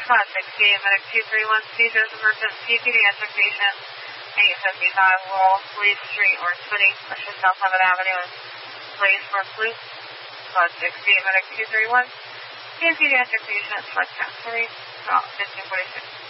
Spot 68, medic 231, seizures, emergency, pediatric patient, 855 Laurel, Lee Street, Orange City, Western South 11th Avenue, Blaze North Loop. Spot 68, medic 231, pediatric patient, Flex County, about 1546.